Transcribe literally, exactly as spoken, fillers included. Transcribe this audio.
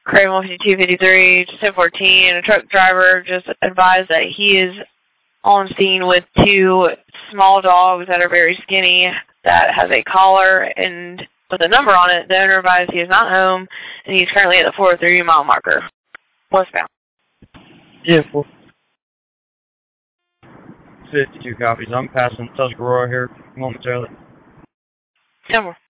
Crane one fifty-two fifty-three, ten fourteen, a truck driver just advised that he is on scene with two small dogs that are very skinny that has a collar and with a number on it. The owner advised he is not home and he's currently at the four oh three mile marker. Westbound. Yeah, four fifty-two copies. I'm passing Tuscarora here momentarily. ten more.